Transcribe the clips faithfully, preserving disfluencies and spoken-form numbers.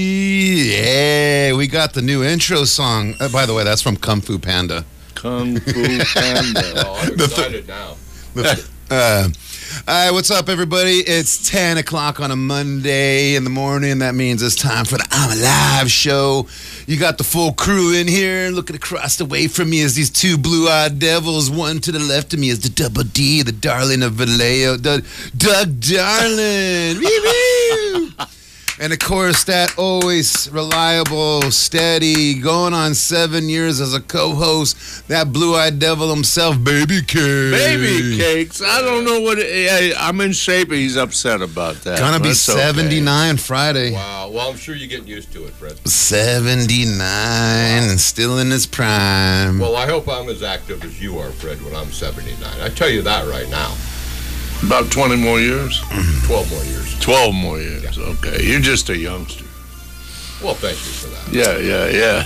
Yeah, we got the new intro song. Uh, by the way, that's from Kung Fu Panda. Kung Fu Panda. Oh, I'm excited now. Uh, all right, what's up, everybody? It's ten o'clock on a Monday in the morning. That means it's time for the I'm Alive show. You got the full crew in here. Looking across the way from me is these two blue-eyed devils. One to the left of me is the Double D, the darling of Vallejo, Doug, Doug Darling. Woo-woo! And, of course, that always reliable, steady, going on seven years as a co-host, that blue-eyed devil himself, Baby Cakes. Baby Cakes. I don't know what it, I, I'm in shape. He's upset about that. Gonna be That's seventy-nine okay. Friday. Wow. Well, I'm sure you're getting used to it, Fred. seventy-nine and still in his prime. Well, I hope I'm as active as you are, Fred, when I'm seventy-nine. I tell you that right now. About twenty more years? twelve more years. twelve more years. Yeah. Okay. You're just a youngster. Well, thank you for that. Yeah, yeah, yeah.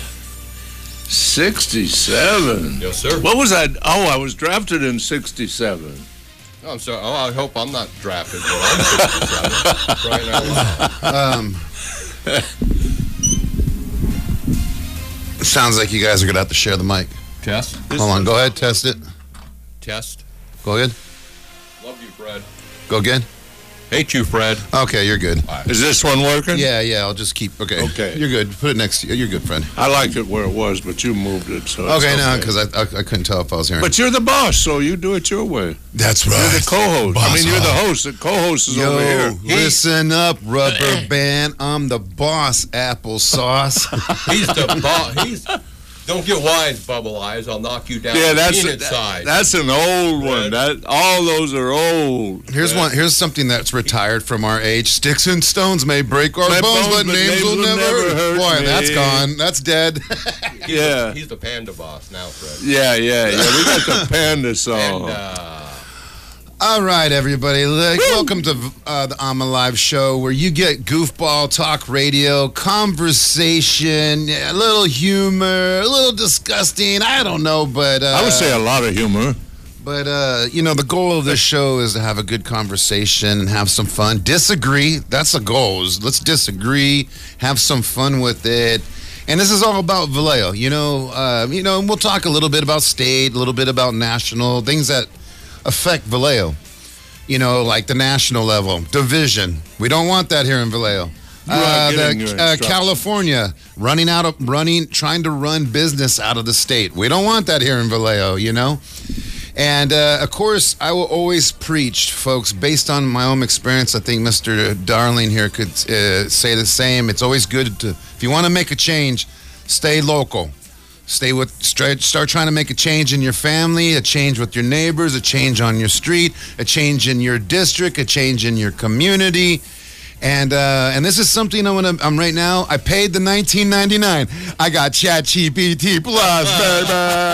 sixty-seven. Yes, sir. What was that? Oh, I was drafted in sixty-seven. Oh, I'm sorry. Oh, I hope I'm not drafted when I'm sixty-seven. Right now. Um, sounds like you guys are going to have to share the mic. Test. Hold on. Go ahead. Test it. Test. Go ahead. Love you, Fred. Go again. Hate you, Fred. Okay, you're good. Is this one working? Yeah, yeah, I'll just keep, okay. Okay. You're good. Put it next to you. You're good, friend. I liked it where it was, but you moved it. So it's Okay, no, because I, I I couldn't tell if I was hearing. But you're the boss, so you do it your way. That's right. You're the co-host. Boss I mean, you're the hog. host. The co-host is Yo, over here. listen up, rubber band. I'm the boss, applesauce. He's the boss. He's. Don't get wise, Bubble Eyes. I'll knock you down. Yeah, to that's peanut that- size. that's an old one. That all those are old. Here's Yeah. one. Here's something that's retired from our age. Sticks and stones may break our My bones, bones, but names will never hurt. Boy, me. that's gone. That's dead. He's Yeah. The, he's the panda boss now, Fred. Yeah, yeah, yeah. We got the panda song. And, uh, All right, everybody. Like, welcome to uh, the I'm Alive show, where you get goofball talk radio, conversation, a little humor, a little disgusting. I don't know, but uh, I would say a lot of humor. But, uh, you know, the goal of this show is to have a good conversation and have some fun. Disagree. That's the goal. Is let's disagree, have some fun with it. And this is all about Vallejo. You know, uh, you know, we'll talk a little bit about state, a little bit about national, things that affect Vallejo. You know, like the national level, division. We don't want that here in Vallejo. You are Uh, getting your the, uh, instructions. California, running out of, running, trying to run business out of the state. We don't want that here in Vallejo, you know? And, uh, of course, I will always preach, folks, based on my own experience. I think Mister Darling here could uh, say the same. It's always good to, if you want to make a change, stay local. Stay with, start, start trying to make a change in your family, a change with your neighbors, a change on your street, a change in your district, a change in your community. And uh, and this is something I'm gonna. I'm right now. I paid the nineteen ninety-nine. I got ChatGPT Plus, baby.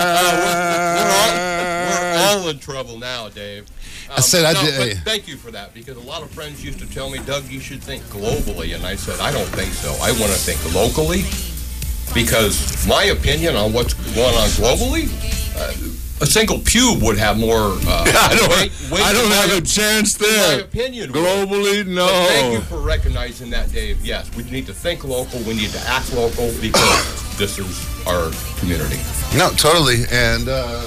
we're, all, we're all in trouble now, Dave. Um, I said I no, did- but thank you for that, because a lot of friends used to tell me, Doug, you should think globally. And I said, I don't think so. I want to think locally, because my opinion on what's going on globally, uh, a single pube would have more. Uh, I don't, weight, weight I don't in have my, a chance in my there. opinion. Globally, no. But thank you for recognizing that, Dave. Yes, we need to think local. We need to act local, because this is our community. No, totally. And uh,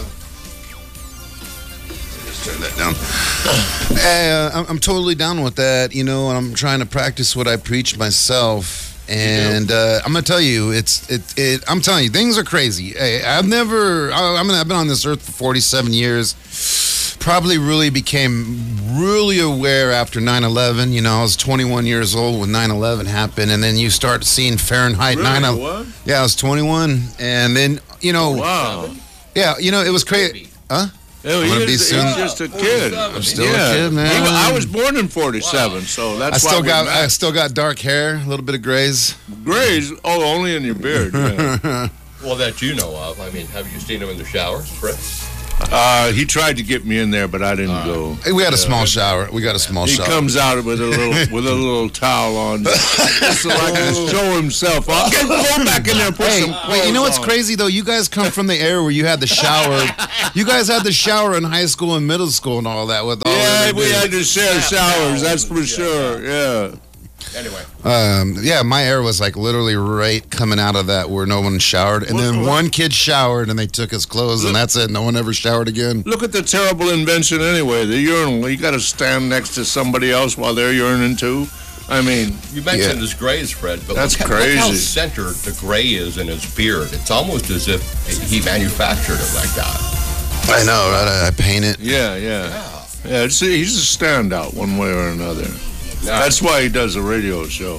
just turn that down. uh, I'm, I'm totally down with that, you know, and I'm trying to practice what I preach myself. And uh, I'm gonna tell you, it's it, it. I'm telling you, things are crazy. Hey, I've never. I, I mean, I've been on this earth for forty-seven years. Probably really became really aware after nine eleven. You know, I was twenty-one years old when nine eleven happened, and then you start seeing Fahrenheit Really? nine eleven. What? Yeah, I was twenty-one, and then you know, Wow. yeah, you know, it was crazy. Huh? Oh, I'm he gonna be is, soon- he's just a kid. I'm still a Yeah. kid, man. He wa- I was born in forty-seven, so that's I still why we got met. I still got dark hair, a little bit of grays. Grays. Oh, only in your beard. Yeah. Well, that you know of. I mean, have you seen him in the shower, Chris? Uh, he tried to get me in there, but I didn't go. Hey, we had a small shower. We got a small He shower. comes out with a little with a little towel on, just so I can show himself. I'll get go back in there and put Hey, some wait, you know clothes what's on. crazy though? You guys come from the era where you had the shower. You guys had the shower in high school and middle school and all that. With all Yeah, that we did. had to share showers. That's for sure. Yeah. Anyway. Um, yeah, my air was like literally right coming out of that where no one showered. And then What- one kid showered and they took his clothes and that's it. No one ever showered again. Look at the terrible invention anyway. The urinal. You got to stand next to somebody else while they're urinating too. I mean, You mentioned Yeah. his grays, Fred, but That's look, how- look how crazy. centered the gray is in his beard. It's almost as if he manufactured it like that. I know, right? I, I paint it. yeah, yeah, yeah. It's, he's a standout one way or another. Now, That's why he does a radio show.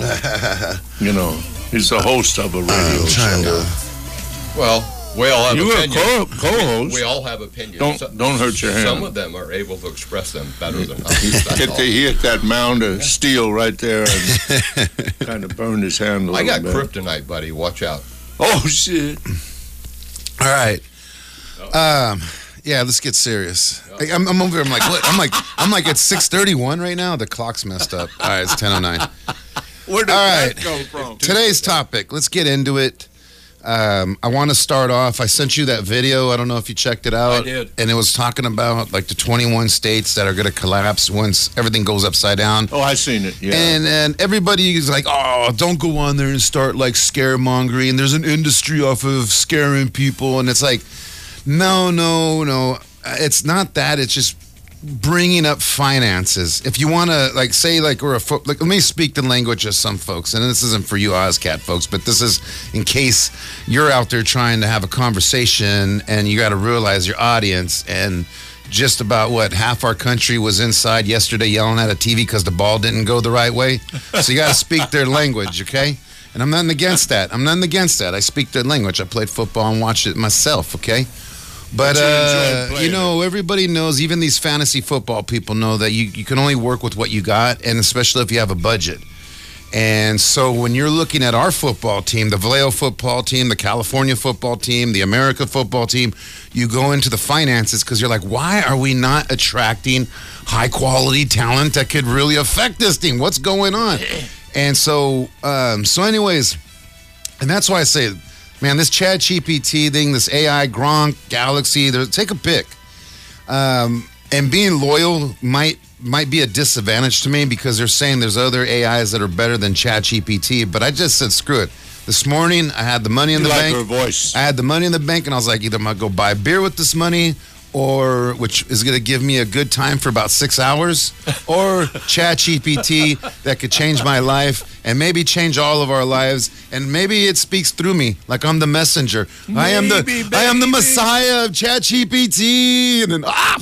You know, he's the host of a radio I'm trying show. to. well, we all have You are opinions. co- co-host. We all have opinions. Don't- So- don't hurt your hand. Some of them are able to express them better than He others. That's hit, all. the, he hit that mound of steel right there and kind of burned his hand a little I got bit. kryptonite, buddy. Watch out. Oh, shit. All right. Um, yeah, let's get serious. Like, I'm, I'm over here. I'm like, what? I'm like, I'm like, it's six thirty-one right now. The clock's messed up. All right, it's ten oh nine. Where did All that right. come from? Today's topic. Let's get into it. Um, I want to start off. I sent you that video. I don't know if you checked it out. I did. And it was talking about like the twenty-one states that are going to collapse once everything goes upside down. Oh, I seen it. Yeah. And and everybody is like, oh, don't go on there and start like scaremongering. There's an industry off of scaring people, and it's like, no, no, no. It's not that. It's just bringing up finances. If you want to, like, say, like, we're a fo- like, let me speak the language of some folks, and this isn't for you OzCat folks, but this is in case you're out there trying to have a conversation and you got to realize your audience and. Just about what half our country was inside yesterday yelling at a T V because the ball didn't go the right way. So you got to speak their language, okay? And I'm nothing against that. I'm nothing against that. I speak their language. I played football and watched it myself, okay? But, But you enjoyed uh, playing you know, everybody knows, even these fantasy football people know that you, you can only work with what you got, and especially if you have a budget. And so when you're looking at our football team, the Vallejo football team, the California football team, the America football team, you go into the finances because you're like, why are we not attracting high quality talent that could really affect this team? What's going on? And so, um, so anyways, and that's why I say, man, this Chat G P T thing, this A I, Gronk, Galaxy, there, take a pick. Um, and being loyal might might be a disadvantage to me because they're saying there's other A Is that are better than Chat G P T. But I just said, screw it. This morning, I had the money in You the like bank. her voice. I had the money in the bank, and I was like, either I'm going to go buy beer with this money, or which is going to give me a good time for about six hours, or Chat G P T that could change my life and maybe change all of our lives, and maybe it speaks through me like I'm the messenger. I am the Maybe, I am the baby. Messiah of Chat G P T, and then ah.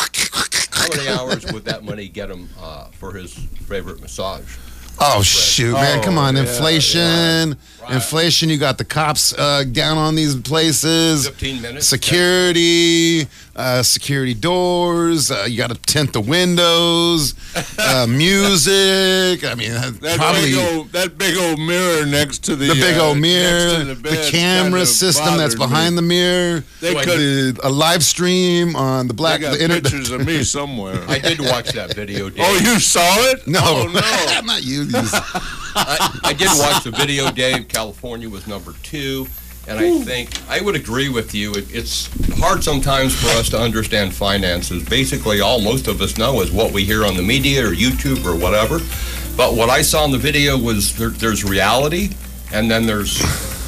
How many hours would that money get him uh, for his favorite massage? Oh shoot, man! Oh, Come on, yeah, inflation, Right. inflation. You got the cops uh, down on these places. Fifteen minutes. Security, uh, security doors. Uh, you got to tint the windows. Uh, music. I mean, uh, That probably big old, that big old mirror next to the the big uh, old mirror, next to the, the, bed camera kinda system that's bothered behind me. the mirror. They Like could. The, a live stream on the They black. got the internet. pictures of me somewhere. I did watch that video, Dave. Oh, you saw it? No, Oh, no. not you. you- I, I did watch the video, Dave. California was number two. And I think I would agree with you. It, it's hard sometimes for us to understand finances. Basically, all most of us know is what we hear on the media or YouTube or whatever. But what I saw in the video was there, there's reality, and then there's.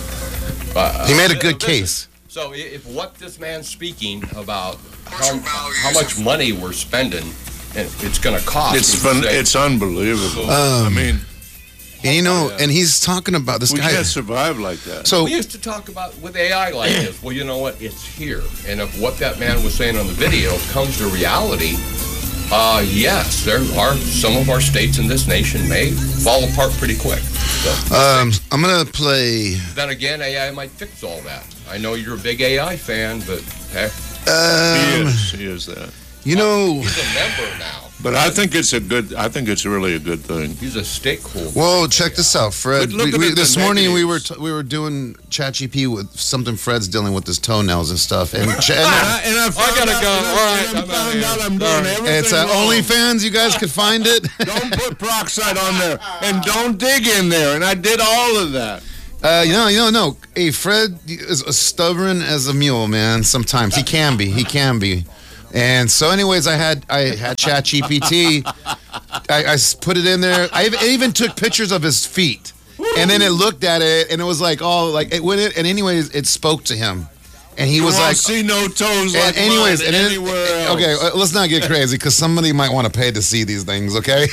Uh, He made a good listen, case. So i- if what this man's speaking about how, how much money we're spending, and it's going to cost. It's we fun. say- It's unbelievable. Um, I mean, And you know, yeah. and he's talking about this we guy. can't survive like that. So We used to talk about with A I like this. Well, you know what? It's here. And if what that man was saying on the video comes to reality, uh, yes, there are some of our states in this nation may fall apart pretty quick. So, um, I'm gonna play. then again, A I might fix all that. I know you're a big A I fan, but heck, he Um, is. He is that. you know, he's a member now. But I think it's a good. I think it's really a good thing. He's a stakeholder. well, check this out, Fred. But look We- at we- the this morning we were negatives. t- we were doing ChatGPT with something Fred's dealing with his toenails and stuff, and, Ch- and And I, gotta go. All right, I I'm outta found here. out I'm doing Sorry. everything it's uh, wrong. OnlyFans. You guys could find it. Don't put peroxide on there, and don't dig in there. And I did all of that. Uh, you know, you know, no. Hey, Fred is as stubborn as a mule, man. Sometimes he can be. He can be. And so, anyways, I had I had ChatGPT. I, I s- put it in there. I even, I even took pictures of his feet, and then it looked at it, and it was like, oh, like it went. And anyways, it spoke to him, and he You was won't like, see no toes and like anyways, mine and then, anywhere else. okay, uh, let's not get crazy because somebody might want to pay to see these things. Okay?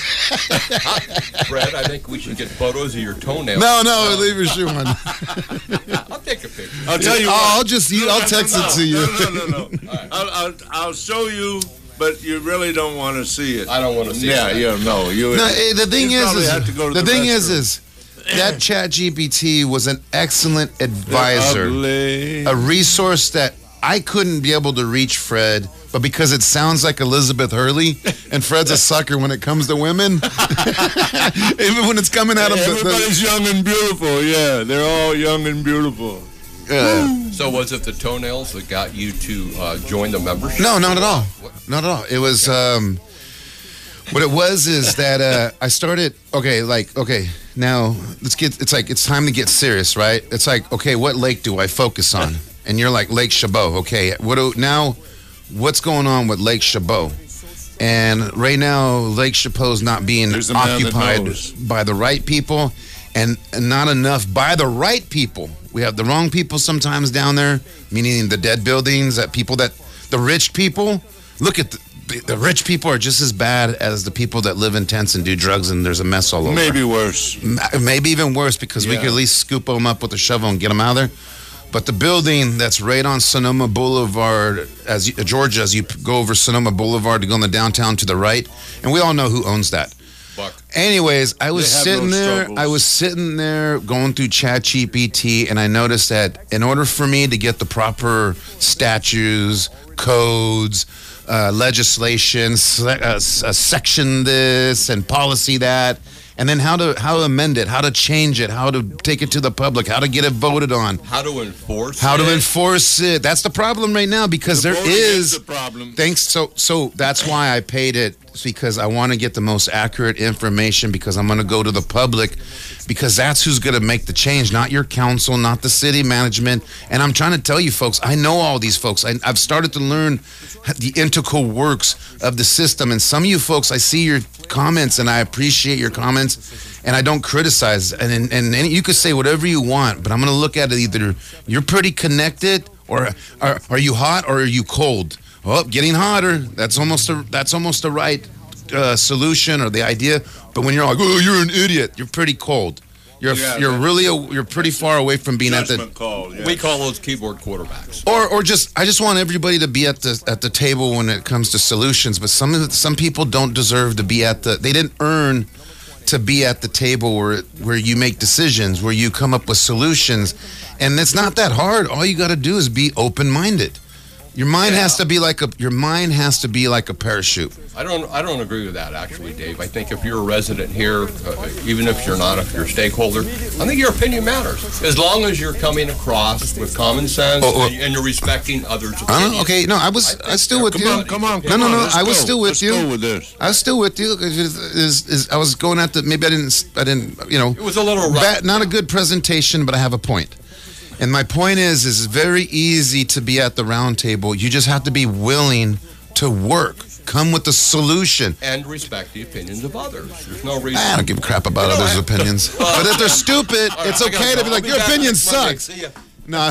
Fred, I think we should get photos of your toenails. No, no, leave your shoe on. I'll take a picture. I'll tell you Oh, what. I'll just you. No, I'll no, text no, it to you. No, no, no. no. I'll, I'll, I'll show you, but you really don't want to see it. I don't want to see Yeah, it. yeah, no. You, No, eh, the thing you is, probably is have to go to the, the thing is, restroom. is that ChatGPT was an excellent advisor, Ugly. a resource that I couldn't be able to reach Fred, but because it sounds like Elizabeth Hurley, and Fred's a sucker when it comes to women, even when it's coming out of the. Everybody's young and beautiful. Yeah, they're all young and beautiful. the uh, So was it the toenails that got you to uh, join the membership? no, not at all. Not at all. It was. Um, what it was is that uh, I started. Okay, like okay. Now let's get. It's like it's time to get serious, right? It's like okay, what lake do I focus on? And you're like Lake Chabot. Okay, what do, now? What's going on with Lake Chabot? And right now, Lake Chabot's not being There's a man that occupied knows. by the right people, and not enough by the right people. We have the wrong people sometimes down there, meaning the dead buildings. That people that the rich people. Look at the, the rich people are just as bad as the people that live in tents and do drugs, and there's a mess all over. Maybe worse. M- Maybe even worse because we Yeah. could at least scoop them up with a shovel and get them out of there. But the building that's right on Sonoma Boulevard, as you, Georgia, as you p- go over Sonoma Boulevard to go in the downtown to the right, and we all know who owns that. Buck. Anyways, I was They have sitting those there. struggles. I was sitting there going through ChatGPT, and I noticed that in order for me to get the proper statutes, codes, uh, legislation, se- uh, s- uh, section this and policy that, and then how to how to amend it, how to change it, how to take it to the public, how to get it voted on, How to enforce how it? to enforce it. That's the problem right now because The there voting is. the problem. Thanks. So, so that's why I paid it, because I want to get the most accurate information, because I'm going to go to the public, because that's who's going to make the change, not your council, not the city management. And I'm trying to tell you folks, I know all these folks. I, I've started to learn the integral works of the system. And some of you folks, I see your comments and I appreciate your comments, and I don't criticize. And, and, and, and you could say whatever you want, but I'm going to look at it either you're pretty connected, or are, are you hot, or are you cold? Well, getting hotter. That's almost a that's almost the right uh, solution or the idea. But when you're like, oh, you're an idiot, you're pretty cold. You're Yeah, you're that- really a, you're pretty far away from being at the. Judgment call. Yeah. We call those keyboard quarterbacks. Or or just I just want everybody to be at the at the table when it comes to solutions. But some of the, some people don't deserve to be at the. They didn't earn to be at the table where where you make decisions, where you come up with solutions, and it's not that hard. All you got to do is be open minded. Your mind Yeah. has to be like a your mind has to be like a parachute. I don't. I don't agree with that, actually, Dave. I think if you're a resident here, uh, even if you're not, if you're a stakeholder, I think your opinion matters. As long as you're coming across with common sense Oh, oh. and, and you're respecting others' I opinions. don't, okay, no, I was I, think still with come you. on, Come on, No, come no, on, no, let's I was go. still with Let's you. go with this. I was still with you. Is, is, is, I was going at the maybe I didn't I didn't you know It was a little rough. bad, not a good presentation, but I have a point. And my point is, is it's very easy to be at the round table. You just have to be willing to work. Come with the solution. And respect the opinions of others. There's no reason. I don't give a crap about You know, others' I- opinions. But if they're stupid, All right, it's I gotta okay go. to be like, I'll your back opinion next Monday. sucks. See ya. No,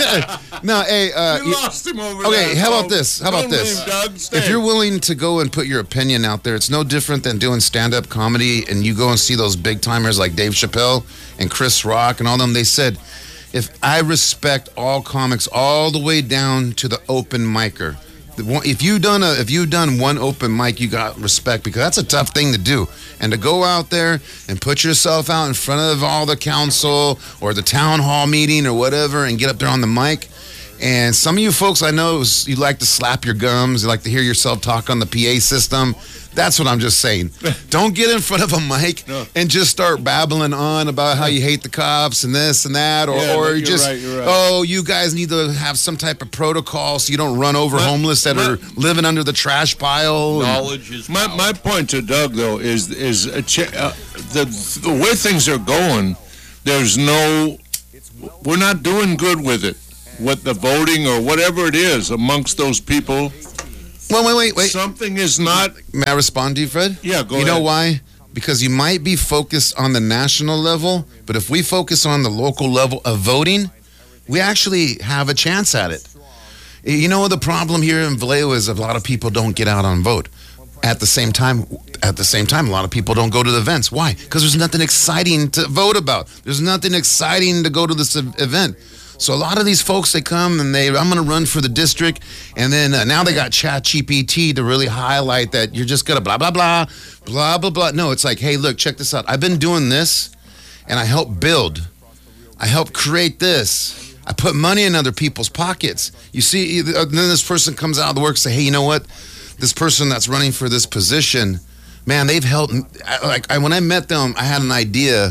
no. Hey, uh, You lost him over okay, there, how about folks. this? How about Don't this? leave, Doug. Stay. If you're willing to go and put your opinion out there, it's no different than doing stand-up comedy, and you go and see those big timers like Dave Chappelle and Chris Rock and all them. They said, if I respect all comics all the way down to the open micer. The one- If you done a, if you done one open mic, you got respect, because that's a tough thing to do. And to go out there and put yourself out in front of all the council or the town hall meeting or whatever, and get up there on the mic. And some of you folks I know, is- you like to slap your gums, you like to hear yourself talk on the P A system. That's what I'm just saying. Don't get in front of a mic No. and just start babbling on about how you hate the cops and this and that, or, Yeah, or no, you you're just, right, you're right. oh, you guys need to have some type of protocol so you don't run over My- homeless that my- are living under the trash pile. and- Knowledge is My power. my point to Doug though is is a ch- uh, the the way things are going. There's no, we're not doing good with it. What the voting or whatever it is amongst those people, Well, wait, wait, wait. Something is not. May I respond to you, Fred? Yeah, go you ahead. know why? Because you might be focused on the national level, but if we focus on the local level of voting, we actually have a chance at it. You know, the problem here in Vallejo is a lot of people don't get out on vote. At the same time, at the same time, a lot of people don't go to the events. Why? Because there's nothing exciting to vote about. There's nothing exciting to go to this event. So a lot of these folks, they come and they, I'm going to run for the district, and then uh, now they got ChatGPT to really highlight that you're just going to blah, blah, blah, blah, blah, blah. No, it's like, hey, look, check this out. I've been doing this, and I help build. I help create this. I put money in other people's pockets. You see, then this person comes out of the work and say, hey, you know what? This person that's running for this position, man, they've helped. Like I, when I met them, I had an idea,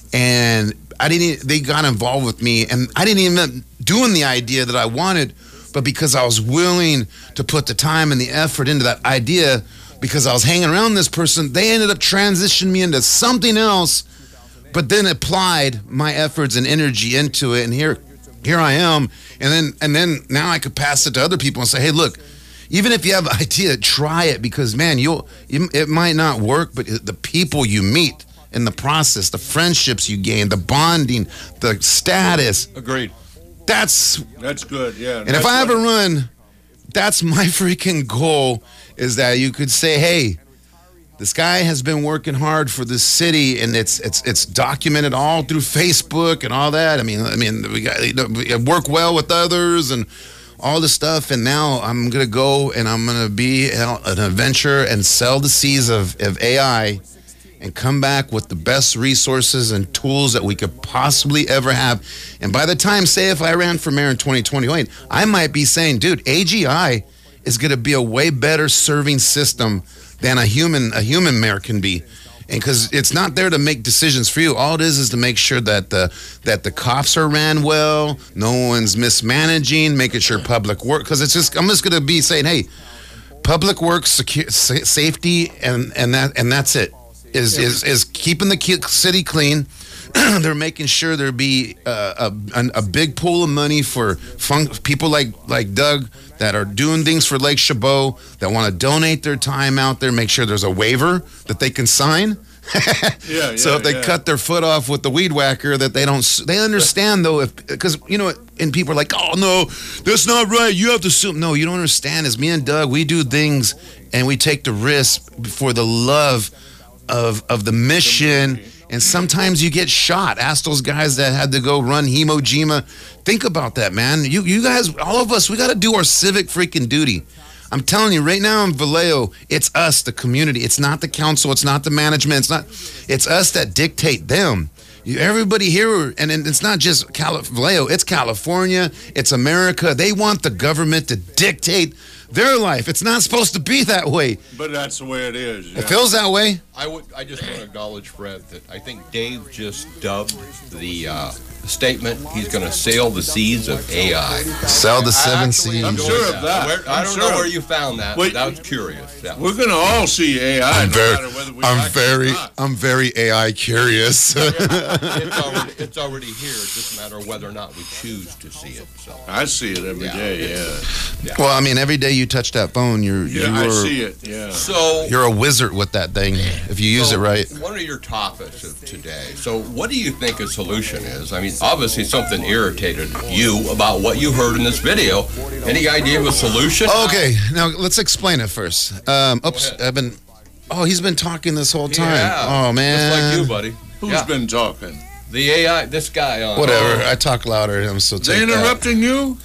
and I didn't. They got involved with me, and I didn't even end up doing the idea that I wanted, but because I was willing to put the time and the effort into that idea, because I was hanging around this person, they ended up transitioning me into something else, but then applied my efforts and energy into it, and here, here I am, and then and then now I could pass it to other people and say, hey, look. Even if you have an idea, try it, because, man, you'll you, it might not work, but the people you meet in the process, the friendships you gain, the bonding, the status. Agreed. That's That's good, yeah. And if I ever run, that's my freaking goal, is that you could say, hey, this guy has been working hard for this city, and it's it's it's documented all through Facebook and all that. I mean, I mean, we got you know, we work well with others and all this stuff, and now I'm going to go and I'm going to be an adventure and sell the seeds of, of A I and come back with the best resources and tools that we could possibly ever have. And by the time, say if I ran for mayor in twenty twenty-eight, I might be saying, dude, A G I is going to be a way better serving system than a human a human mayor can be. And because it's not there to make decisions for you. All it is is to make sure that the that the cops are ran well, no one's mismanaging, making sure public work. Because it's just I'm just going to be saying, hey, public works, secure, safety, and and that and that's it. Is is is keeping the city clean. They're making sure there be uh, a, a a big pool of money for fun, people like like Doug that are doing things for Lake Chabot, that want to donate their time out there. Make sure there's a waiver that they can sign. yeah, yeah, so if they yeah. cut their foot off with the weed whacker, that they don't. They understand though, if because you know, and people are like, oh no, that's not right. You have to sue. No, you don't understand. Is me and Doug, we do things and we take the risk for the love of of the mission. And sometimes you get shot. Ask those guys that had to go run Himo Jima. Think about that, man. You you guys, all of us, we got to do our civic freaking duty. I'm telling you, right now in Vallejo, it's us, the community. It's not the council. It's not the management. It's not. It's us that dictate them. You, everybody here, and, and it's not just Cali- Vallejo. It's California. It's America. They want the government to dictate their life. It's not supposed to be that way. But that's the way it is. Yeah. It feels that way. I would. I just want to acknowledge, Fred, that I think Dave just dubbed the uh, statement. He's going to sail the seas of A I. Sell the seven Actually, seas. I'm sure of that. Where, I I'm don't sure know where of- you found that, Wait, but I was curious. That We're going to all see A I, I'm no very, matter whether we I'm like it or very, not. I'm very A I curious. it's, already, it's already here. It's just a matter of whether or not we choose to see it. So. I see it every Yeah, day. it's- yeah. Well, I mean, every day you touch that phone, you're Yeah, I you're see it, yeah. So, you're a wizard with that thing if you use so it right. One of your topics of today. So, what do you think a solution is? I mean, obviously something irritated you about what you heard in this video. Any idea of a solution? Okay, now let's explain it first. Um, oops, ahead. I've been. Oh, he's been talking this whole time. Yeah, Oh man. just like you, buddy. Who's Yeah. been talking? The A I, this guy on. Whatever. I talk louder. I'm so. They take that. interrupting you?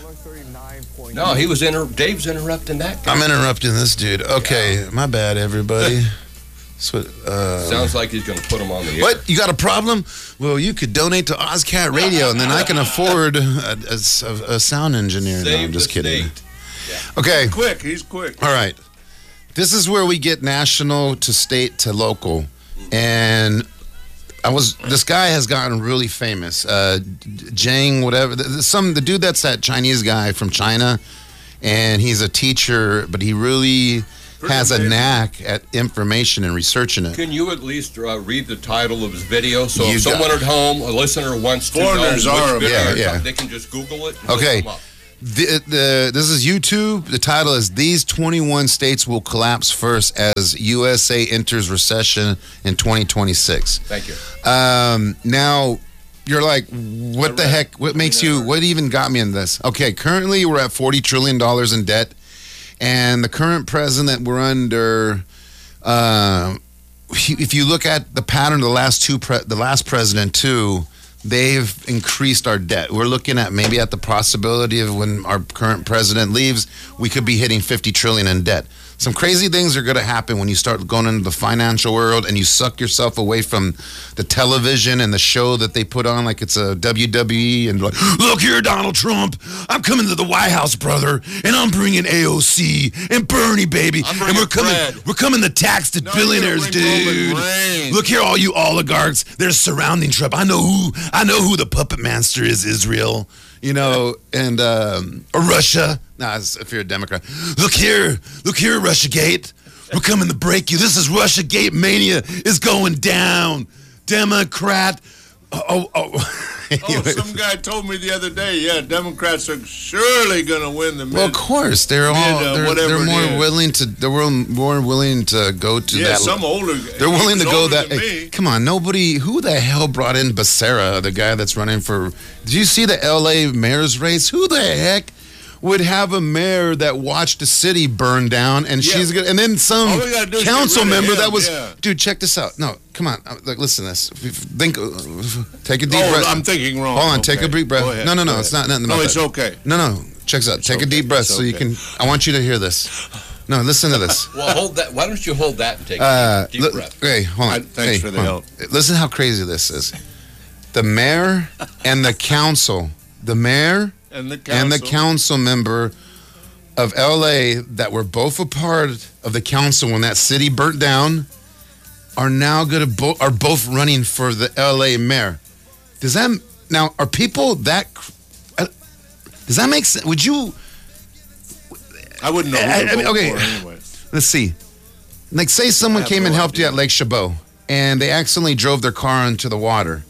No, he was inter- Dave's interrupting that guy. I'm interrupting this dude. Okay, my bad, everybody. So, uh, Sounds like he's going to put him on the air. What? You got a problem? Well, you could donate to OzCat Radio, and then I can afford a, a, a- a sound engineer. No, Save I'm just the kidding. state. Okay. Quick, he's quick. All right. This is where we get national to state to local. And I was this guy has gotten really famous. Uh Zhang, whatever. th- th- Some the dude that's that Chinese guy from China, and he's a teacher, but he really Pretty has a amazing. knack at information and researching it. Can you at least uh, read the title of his video? So You if got someone it. at home, a listener wants to Foreigners know are which video Yeah, you're yeah. talking- they can just Google it. And Okay. look him up. The, the, this is YouTube. The title is "These twenty-one states will collapse first as U S A enters recession in twenty twenty-six." Thank you. Um, now, you're like, what the heck? What makes you, what even got me in this? Okay, currently we're at forty trillion dollars in debt, and the current president we're under, uh, if you look at the pattern of the last two, pre- the last president too, they've increased our debt. We're looking at maybe at the possibility of when our current president leaves, we could be hitting fifty trillion in debt. Some crazy things are going to happen when you start going into the financial world and you suck yourself away from the television and the show that they put on like it's a W W E and like, look here, Donald Trump, I'm coming to the White House, brother, and I'm bringing A O C and Bernie, baby, and we're coming, bread. we're coming to tax the No, billionaires, you're gonna bring dude. Roman Reigns. Look here, all you oligarchs, they're surrounding Trump. I know who, I know who the puppet master is, Israel. You know, and um, or Russia. Nah, if you're a Democrat. Look here, look here, Russiagate. We're coming to break you. This is Russiagate mania is going down. Democrat. Oh, oh. oh. Oh, some guy told me the other day, yeah, Democrats are surely going to win the mid. Well, of course, they're all mid, uh, they're, whatever they're it more is. willing to they're more more willing to go to yeah, that. some older. They're willing to he's go older that. than Hey, me. come on, nobody. Who the hell brought in Becerra, the guy that's running for? Did you see the L A mayor's race? Who the heck would have a mayor that watched the city burn down, and Yeah. she's gonna, and then some All we gotta do is get council rid of member him, that was, yeah. dude, check this out. No, come on, uh, like listen to this. Think, take a deep Oh, breath. I'm thinking wrong. Hold on, Okay. take a deep breath. Go ahead, no, no, no, go it's ahead. not nothing No, about it's that. okay. No, no, check this out. Take a okay, deep breath it's so you okay. can. I want you to hear this. No, listen to this. Well, hold that. Why don't you hold that and take Uh, a deep li- breath? Hey, hold on. I- thanks Hey, for the hold on. Listen how crazy this is. The mayor and the council, the mayor And the council. and the council member of L A that were both a part of the council when that city burnt down are now going to bo- are both running for the L A mayor. Does that now are people that cr- uh, does that make sense? Would you I wouldn't know who I- to I mean, vote okay. for anyway. let's see. Like say someone I have came no and helped you idea. at Lake Chabot and they accidentally drove their car into the water.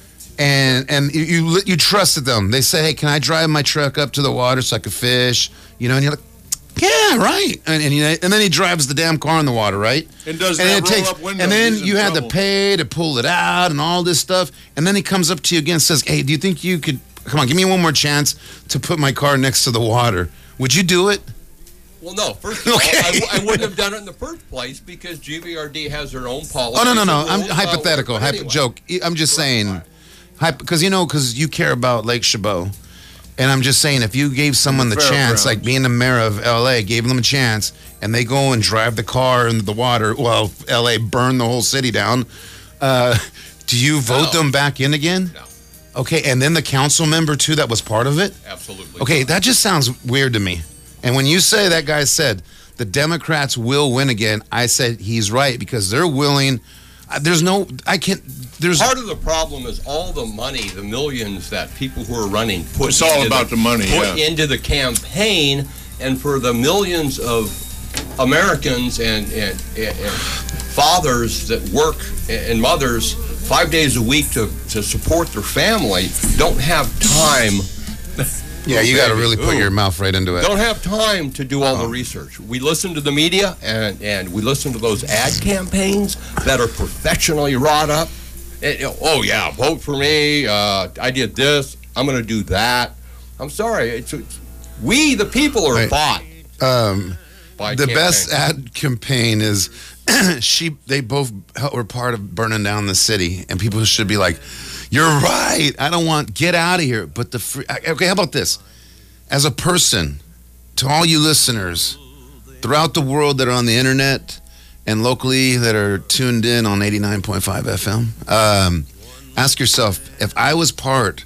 And and you, you you trusted them. They say, "Hey, can I drive my truck up to the water so I can fish?" You know, and you're like, "Yeah, right." And and, you know, and then he drives the damn car in the water, right? And does And that it takes, roll-up window. and then He's in you had trouble. to pay to pull it out and all this stuff. And then he comes up to you again and says, "Hey, do you think you could come on? Give me one more chance to put my car next to the water. Would you do it?" Well, no. First of Okay. all, I, w- I wouldn't have done it in the first place because G V R D has their own policy. Oh no no no! I'm hypothetical, hypo- anyway. joke. I'm just saying, because you know, because you care about Lake Chabot, and I'm just saying, if you gave someone the chance, Fairgrounds. like being the mayor of L A, gave them a chance, and they go and drive the car into the water, well, L A burned the whole city down. Uh, do you vote No. them back in again? No, Okay, and then the council member too that was part of it. absolutely. Okay, that just sounds weird to me. And when you say that guy said the Democrats will win again, I said he's right because they're willing. uh, There's no, I can't. There's Part of the problem is all the money, the millions that people who are running put It's all into about the money, put yeah. into the campaign, and for the millions of Americans and, and, and, and fathers that work and mothers five days a week to, to support their family don't have time. yeah, you got to Baby. really put Ooh. your mouth right into it. Don't have time to do all the research. We listen to the media and, and we listen to those ad campaigns that are professionally wrought up. And, you know, oh, yeah, vote for me. Uh, I did this. I'm going to do that. I'm sorry. It's, it's, we, the people, are Right. bought Um, by the best campaigns. ad campaign is she. They both were part of burning down the city, and people should be like, "You're right. I don't want get out of here." But the free, okay, how about this? As a person, to all you listeners throughout the world that are on the internet and locally that are tuned in on eighty-nine point five F M, um, ask yourself: if I was part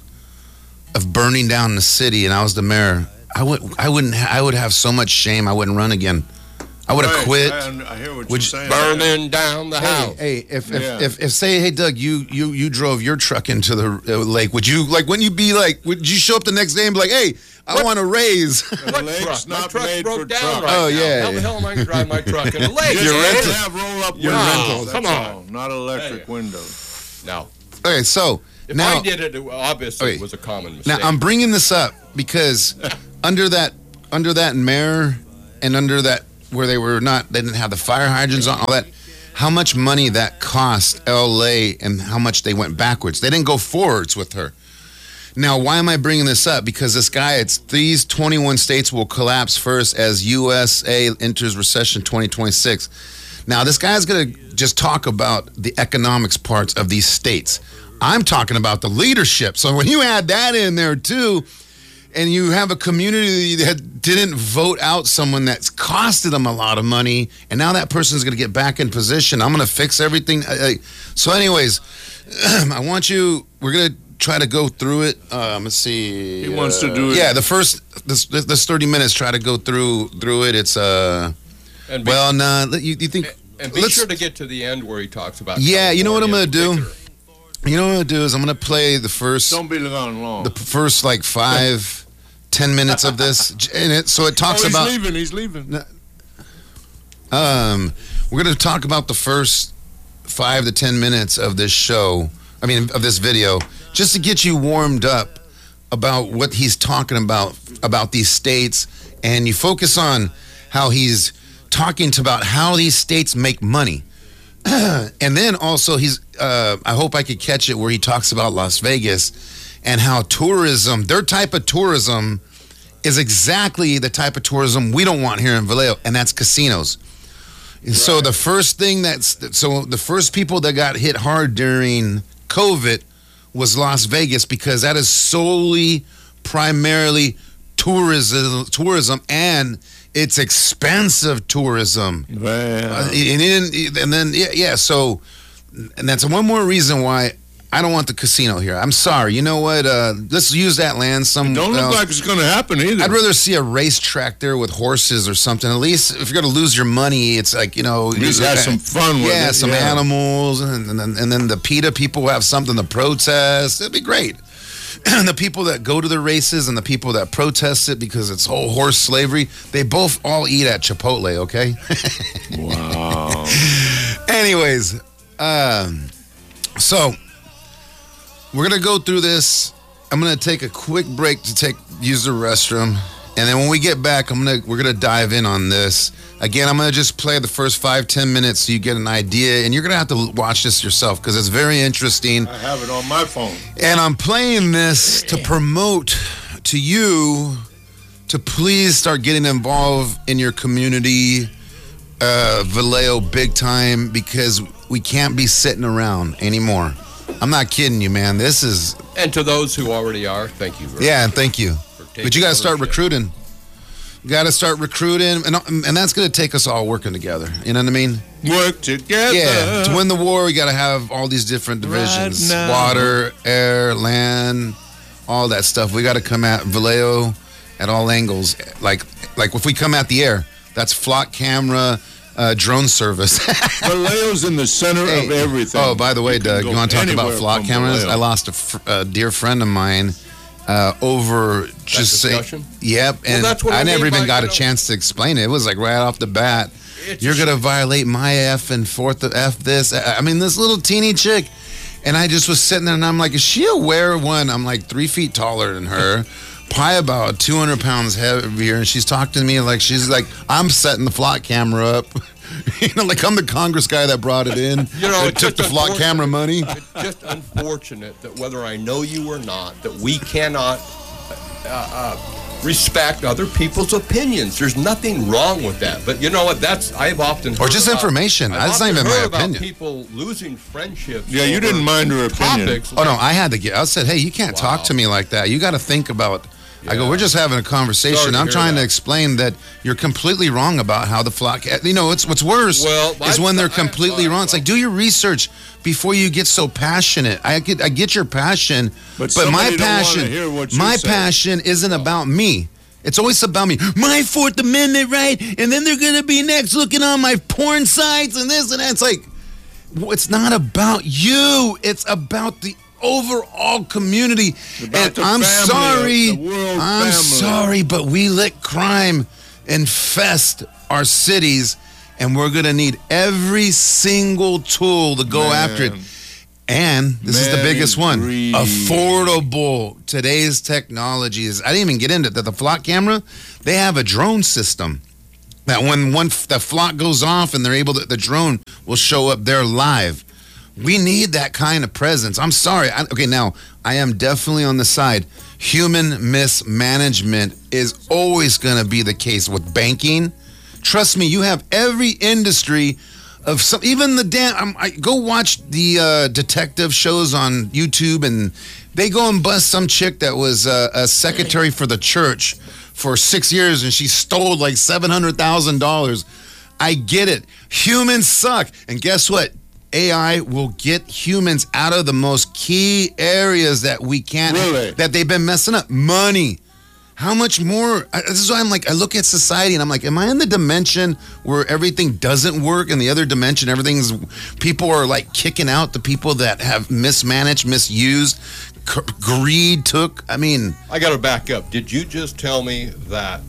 of burning down the city and I was the mayor, I would I wouldn't ha- I would have so much shame I wouldn't run again. I would have Right, quit. I, I hear what Would you're you- saying. Burning down the Hey, house. hey, if if, Yeah. if if say, hey Doug, you you you drove your truck into the uh, lake, would you like? Wouldn't you be like? Would you show up the next day and be like, hey, I want to raise? The What lake's truck? My not truck made broke for down trucks. right Oh, now. yeah. How the hell am I going to drive my truck in the lake? Just Your don't rental- have roll-up your windows. rentals. that's Come on. all, not electric windows. No. Okay, so If Now- I did it, it obviously Okay. it was a common mistake. Now I'm bringing this up because under that under that mayor and under that where they were not they didn't have the fire hydrants on all that, how much money that cost L A and how much they went backwards. They didn't go forwards with her. Now, why am I bringing this up? Because this guy, it's these twenty-one states will collapse first as U S A enters recession twenty twenty-six. Now, this guy's going to just talk about the economics parts of these states. I'm talking about the leadership. So when you add that in there too, and you have a community that didn't vote out someone that's costed them a lot of money, and now that person's going to get back in position. I'm going to fix everything. So anyways, I want you, we're going to try to go through it. Um, let's see. He wants to do it. Yeah, the first, this, this thirty minutes, try to go through through it. It's, uh, and be, well, no, nah, you, you think. and be let's- sure to get to the end where he talks about. Yeah, you know what I'm California gonna in do? particular. You know what I'm going to do is I'm going to play the first. Don't be gone long. The first like five, ten minutes of this, and it so it talks oh, he's about. leaving. He's leaving. Um, we're going to talk about the first five to ten minutes of this show. I mean, of this video, just to get you warmed up about what he's talking about about these states, and you focus on how he's talking to about how these states make money. And then also he's uh, I hope I could catch it where he talks about Las Vegas and how tourism, their type of tourism is exactly the type of tourism we don't want here in Vallejo, and that's casinos. And so the first thing that's so the first people that got hit hard during COVID was Las Vegas, because that is solely primarily tourism tourism and it's expensive tourism. Wow. Uh, and, then, and then, yeah, yeah, so, and that's one more reason why I don't want the casino here. I'm sorry. You know what? Uh, let's use that land some. Don't look else. like it's going to happen either. I'd rather see a racetrack there with horses or something. At least if you're going to lose your money, it's like, you know. At least have some fun with yeah, it. some yeah. animals. And, and, then, and then the PETA people have something to protest. It'd be great. And the people that go to the races and the people that protest it because it's whole horse slavery, they both all eat at Chipotle, okay? Wow. Anyways, um, so we're gonna go through this. I'm gonna take a quick break to take use the restroom, and then when we get back, I'm gonna we're gonna dive in on this. Again, I'm gonna just play the first five ten minutes so you get an idea, and you're gonna have to watch this yourself because it's very interesting. I have it on my phone. And I'm playing this to promote to you to please start getting involved in your community, uh, Vallejo, big time, because we can't be sitting around anymore. I'm not kidding you, man. This is. And to those who already are, thank you. Very Yeah, and thank you. taking But you got to start ownership. recruiting. You got to start recruiting, and and that's going to take us all working together. You know what I mean? Work together. Yeah, to win the war, we got to have all these different divisions: Right now. water, air, land, all that stuff. We got to come at Vallejo at all angles. Like, like if we come at the air, that's flock camera, uh, drone service. Vallejo's in the center Hey. of everything. Oh, by the way, You can Doug, go you want to talk about anywhere flock from cameras? Vallejo. I lost a, fr- a dear friend of mine uh, over just saying. discussion? Yep, and that's what I I never mean even by, got you a know- chance to explain it. It was like right off the bat. It's You're a gonna violate my F and fourth of F this. I I mean, this little teeny chick, and I just was sitting there, and I'm like, is she aware? One, I'm like three feet taller than her, probably about two hundred pounds heavier, and she's talking to me like she's like, I'm setting the flock camera up. You know, like I'm the Congress guy that brought it in. You know, that it's took the just flock camera money. It's just unfortunate that whether I know you or not, that we cannot uh, uh, respect other people's opinions. There's nothing wrong with that. But you know what? That's I've often heard Or just about- information. I've That's not often even my heard about opinion. People losing friendships. Yeah, you over didn't mind her opinion. topics Oh no, like- I had to get. I said, hey, you can't talk Wow. to me like that. You got to think about. I go, Yeah. we're just having a conversation. Sorry to I'm hear trying to that. explain that you're completely wrong about how the flock. You know, it's what's worse Well, is I- when they're I- completely I- wrong. It's like do your research before you get so passionate. I get, I get your passion, But but, my somebody don't wanna passion, hear what you my say. passion isn't about me. It's always about me. My Fourth Amendment right, and then they're gonna be next looking on my porn sites and this and that. It's like, it's not about you. It's about the overall community. About And the I'm family, sorry. the world I'm family. sorry, but we let crime infest our cities, and we're gonna need every single tool to go Man. after it. And this is the Man biggest one. agreed. Affordable. Today's technologies. I didn't even get into the, the flock camera. They have a drone system that when one the flock goes off and they're able to, the drone will show up there live. We need that kind of presence. I'm sorry. I, okay, now I am definitely on the side. Human mismanagement is always going to be the case with banking. Trust me, you have every industry of some, even the damn. I'm, I go watch the uh, detective shows on YouTube, and they go and bust some chick that was uh, a secretary for the church for six years, and she stole like seven hundred thousand dollars. I get it. Humans suck, and guess what? A I will get humans out of the most key areas that we can't, Really? that they've been messing up. Money. How much more? I, this is why I'm like, I look at society and I'm like, am I in the dimension where everything doesn't work? And the other dimension, everything's, people are like kicking out the people that have mismanaged, misused, c- greed took. I mean, I got to back up. Did you just tell me that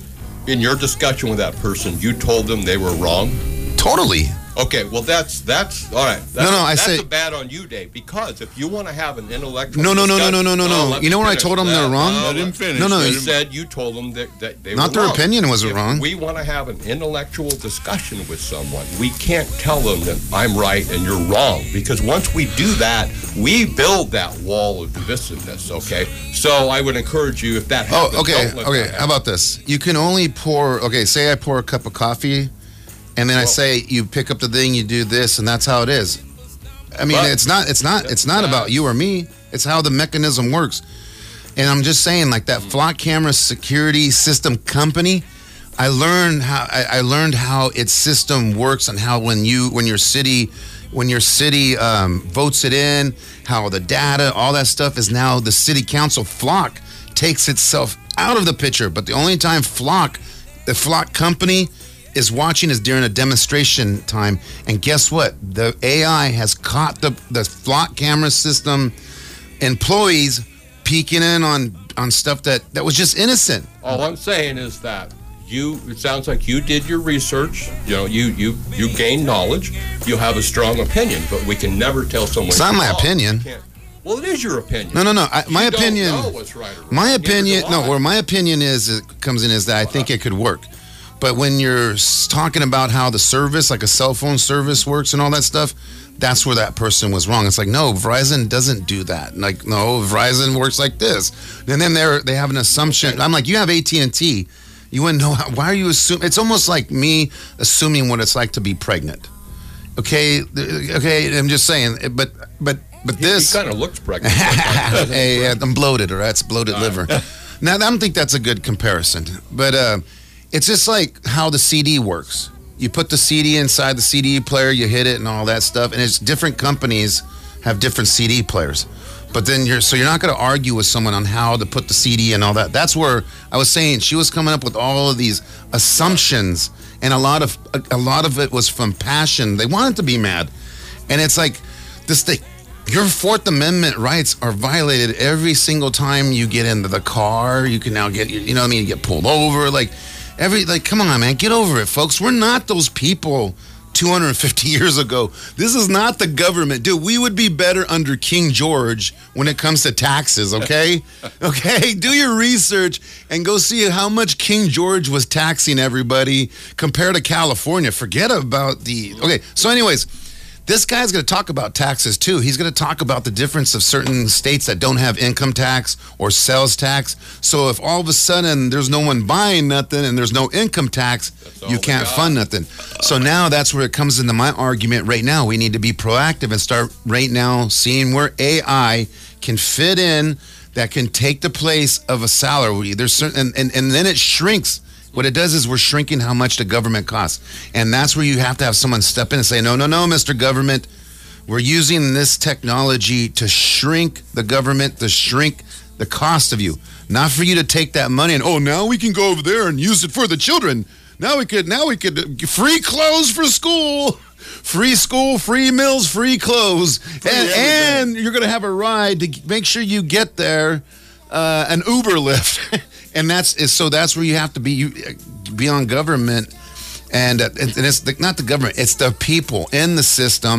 in your discussion with that person, you told them they were wrong? totally. Okay, well, that's, that's, all right. That's, No, no, I that's say- a bad on you, Dave, because if you want to have an intellectual No, no, no, no, discussion- no, no, no, no. let You me know when I finish. told them they're Let- wrong? no, Let him let- finish. No, no, Let You him- said you told them that, that they Not were their wrong. opinion was If wrong. we want to have an intellectual discussion with someone, we can't tell them that I'm right and you're wrong, because once we do that, we build that wall of divisiveness, okay? So I would encourage you, if that happens, Oh, okay, don't let okay. that How happen. about this? You can only pour. Okay, say I pour a cup of coffee, and then I Well- say you pick up the thing, you do this, and that's how it is. I mean, But- it's not. It's not. It's not about you or me. It's how the mechanism works. And I'm just saying, like that flock camera security system company. I learned how. I, I learned how its system works and how when you when your city when your city um, votes it in, how the data, all that stuff is now the city council. Flock takes itself out of the picture, but the only time Flock, the Flock company, is watching is during a demonstration time. And guess what? The A I has caught the the Flock camera system employees peeking in on on stuff that that was just innocent. All I'm saying is that you, it sounds like you did your research, you know, you you you gained knowledge, you have a strong opinion, but we can never tell someone. It's not you're my wrong. opinion. You can't- Well, it is your opinion. No, no, no. I, my You don't opinion. know what's right or wrong. My Neither opinion. do No, I. where my opinion is it comes in is that I think it could work. But when you're s- talking about how the service, like a cell phone service, works and all that stuff, that's where that person was wrong. It's like, no, Verizon doesn't do that. Like, no, Verizon works like this. And then they're they have an assumption. I'm like, you have A T and T. You wouldn't know how, why are you assuming? It's almost like me assuming what it's like to be pregnant. Okay, th- okay. I'm just saying. But but but He- this. He kind of looks pregnant. Hey, uh, I'm bloated, or that's bloated liver. Now, I don't think that's a good comparison, but uh, it's just like how the C D works. You put the C D inside the C D player, you hit it, and all that stuff. And it's different companies have different C D players. But then you're so you're not going to argue with someone on how to put the C D and all that. That's where I was saying she was coming up with all of these assumptions, and a lot of a, a lot of it was from passion. They wanted to be mad, and it's like this thing. Your Fourth Amendment rights are violated every single time you get into the car. You can now get, you know what I mean, you get pulled over. Like, every, like, come on, man, get over it, folks. We're not those people two hundred fifty years ago. This is not the government. Dude, we would be better under King George when it comes to taxes, okay? Okay, do your research and go see how much King George was taxing everybody compared to California. Forget about the, okay, so anyways, this guy's going to talk about taxes too. He's going to talk about the difference of certain states that don't have income tax or sales tax. So if all of a sudden there's no one buying nothing and there's no income tax, all you we can't got. fund nothing. So now that's where it comes into my argument right now. We need to be proactive and start right now seeing where A I can fit in that can take the place of a salary. There's certain, and, and, and then it shrinks. What it does is we're shrinking how much the government costs. And that's where you have to have someone step in and say, no, no, no, Mister Government, we're using this technology to shrink the government, to shrink the cost of you. Not for you to take that money and, oh, now we can go over there and use it for the children. Now we could, now we could, free clothes for school. Free school, free meals, free clothes. And, and you're going to have a ride to make sure you get there, uh, an Uber Lyft. And that's is so that's where you have to be you be on government, and, uh, and it's the, not the government, it's the people in the system,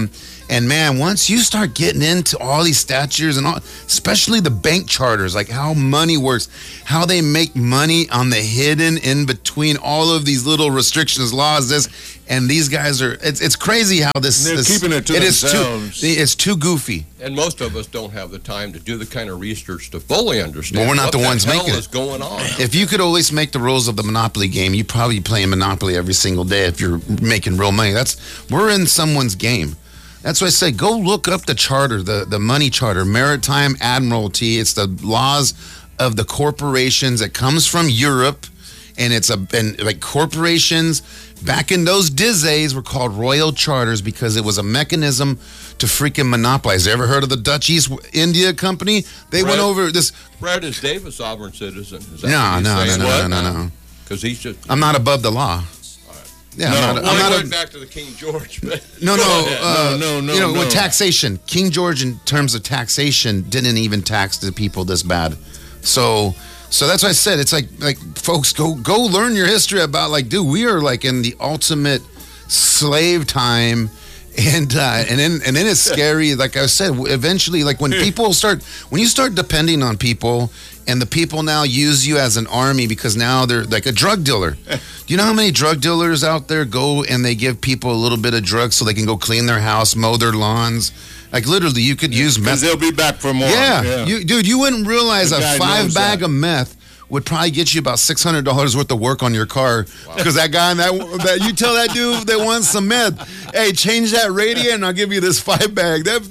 And man, once you start getting into all these statutes and all, especially the bank charters, like how money works, how they make money on the hidden in between all of these little restrictions, laws, this, and these guys are, it's it's crazy how this, They're this keeping it to it themselves. Is too, it's too goofy. And most of us don't have the time to do the kind of research to fully understand Well, we're not what the ones hell making is it. going on. If you could always make the rules of the Monopoly game, you'd probably be playing Monopoly every single day if you're making real money. That's we're in someone's game. That's why I say go look up the charter, the, the money charter, Maritime Admiralty. It's the laws of the corporations. It comes from Europe, and it's a and like corporations back in those days were called royal charters because it was a mechanism to freaking monopolize. You ever heard of the Dutch East India Company? They Fred, went over this. Fred, is Dave a sovereign citizen? Is that No, what no, he's no, saying? no, no, no, no. Because he's just. I'm not above the law. Yeah, No, I'm not. Well, I'm he not went a, back to the King George. But no, Go no, ahead. uh, No, no, no, You know, no. with taxation, King George, in terms of taxation, didn't even tax the people this bad. So, so that's why I said it's like, like folks, go go learn your history about like, dude, we are like in the ultimate slave time. And uh, and then and then it's scary. Like I said, eventually, like when people start, when you start depending on people, and the people now use you as an army because now they're like a drug dealer. Do you know how many drug dealers out there go and they give people a little bit of drugs so they can go clean their house, mow their lawns? Like literally, you could use Because meth. they'll be back for more. Yeah, You, dude, you wouldn't realize The a guy five knows bag that. of meth would probably get you about six hundred dollars worth of work on your car. Because that guy, that, that you tell that dude that wants some meth, hey, change that radiator and I'll give you this five bag. That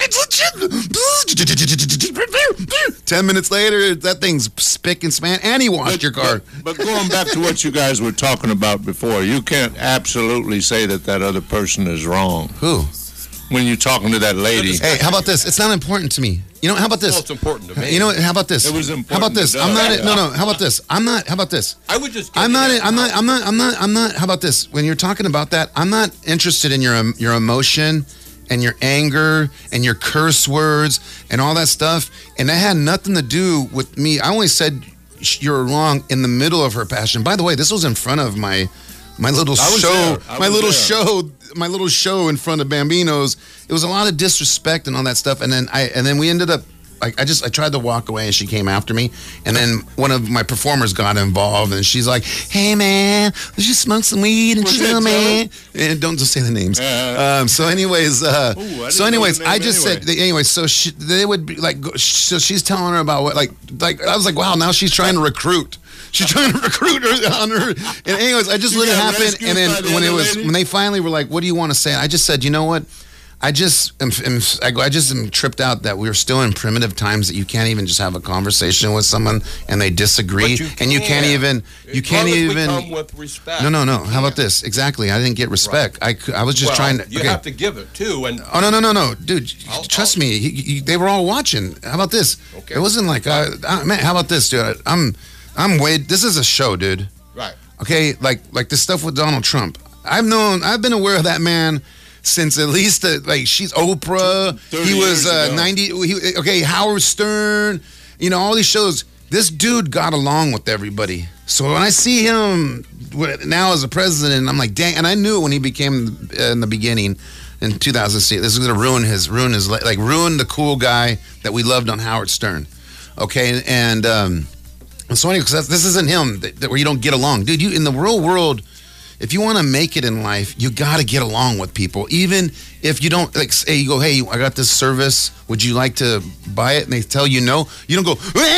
dude, ten minutes later, that thing's spick and span, and he washed your car. But, but going back to what you guys were talking about before, you can't absolutely say that that other person is wrong Who? when you're talking to that lady. Hey, how about this? It's not important to me. You know, how about this? Well, it's important to me. You know, what? How about this? It was How important about this? to I'm not. Doug. No, no. How about this? I'm not. How about this? I would just. I'm get not. it I'm out. not. I'm not. I'm not. I'm not. How about this? When you're talking about that, I'm not interested in your um, your emotion and your anger and your curse words and all that stuff. And that had nothing to do with me. I only said sh- you're wrong in the middle of her passion. By the way, this was in front of my my little I was show. there. I My was little there. show. My little show in front of Bambinos. It was a lot of disrespect and all that stuff. And then I and then we ended up. I, I just I tried to walk away and she came after me, and then one of my performers got involved and she's like, "Hey man, let's just smoke some weed and Was chill, that man." And don't just say the names. Uh, um, so anyways, uh, Ooh, I didn't so know anyways, the name I just anyway. said anyway. So she, they would be like, go, so she's telling her about what like like I was like, wow, now she's trying to recruit. She's trying to recruit her on her. And anyways, I just You let it got happen. rescued And by then the when it other was lady? when they finally were like, "What do you want to say?" I just said, you know what? I just am, am I, go, I just am tripped out that we're still in primitive times that you can't even just have a conversation with someone and they disagree, But you and you can't can. even you As can't long as we even. come with respect. No, no, no. You How about can. this? Exactly. I didn't get respect. I, cou- I was just Well, trying to. You okay. have to give it too, and Oh no no no no, dude! I'll- trust I'll- me. He, he, they were all watching. How about this? Okay. It wasn't like, uh, uh, man. How about this, dude? I'm, I'm way. This is a show, dude. right. Okay, like like the stuff with Donald Trump. I've known. I've been aware of that man since at least uh, like she's Oprah. thirty He was years uh, ago. ninety. He, okay, Howard Stern. You know all these shows. This dude got along with everybody. So when I see him with- now as a president, I'm like, dang. And I knew it when he became uh, in the beginning in two thousand six. This is going to ruin his ruin his li- like ruin the cool guy that we loved on Howard Stern. Okay, and um, so anyway, because this isn't him that, that where you don't get along, dude. You in the real world. If you want to make it in life, you got to get along with people. Even if you don't, like, say, you go, hey, I got this service. Would you like to buy it? And they tell you no. You don't go,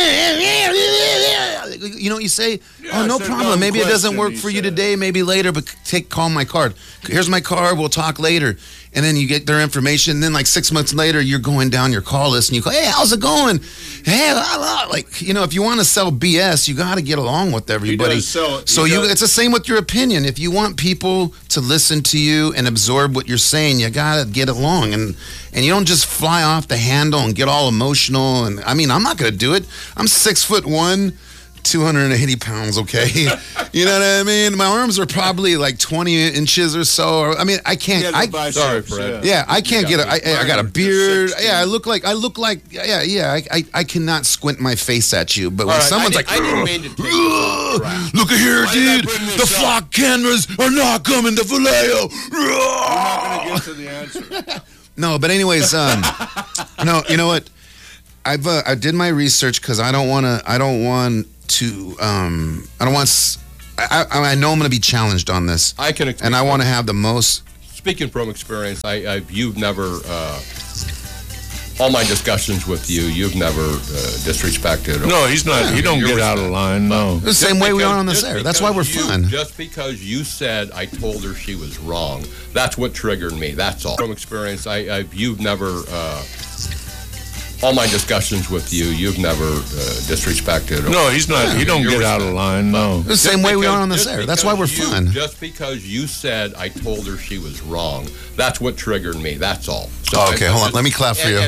you know what you say? Yeah, oh, no it's a problem. dumb Maybe it doesn't question, work he for you said. today, maybe later, but take, call my card. Here's my card. We'll talk later. And then you get their information. And then like six months later, you're going down your call list and you go, hey, how's it going? Hey, la, la. Like, you know, if you want to sell B S, you got to get along with everybody. does sell it. He So you, does. it's the same with your opinion. If you want people to listen to you and absorb what you're saying, you got to get along. And, and you don't just fly off the handle and get all emotional. And I mean, I'm not going to do it. I'm six foot one. two hundred eighty pounds, okay? You know what I mean? My arms are probably like twenty inches or so. I mean, I can't. Yeah, I, the biceps, sorry, Fred. yeah, I can't You get. A, got I, I got a this beard. sixty. Yeah, I look like. I look like. Yeah, yeah. I, I, I cannot squint my face at you. But All when right, someone's I, like, did, I didn't mean to take this off track. look at here, Why did I dude. bring The this up? flock cameras are not coming to Vallejo. We're not going to get to the answer. No, but anyways, um, no, you know what? I've uh, I did my research because I don't want to. I don't want to. Um, I don't want. s- I, I, I know I'm going to be challenged on this, I can. and I want to have the most. Speaking from experience, I, I you've never. Uh, all my discussions with you, you've never uh, disrespected. Or, No, he's not. He don't Your get out of respect. line. No. The same way we because- are on this just air. That's why we're because you- fun. Just because you said I told her she was wrong, that's what triggered me. That's all. From experience, I, I you've never. Uh, all my discussions with you, you've never uh, disrespected. Or, No, he's not. He don't Your get out of respect. line. No. The same Just way we because- are on this just air. That's why we're because you- fun. Just because you said I told her she was wrong, that's what triggered me. That's all. So Oh, I- okay, I hold on. just- Let me clap for and- you.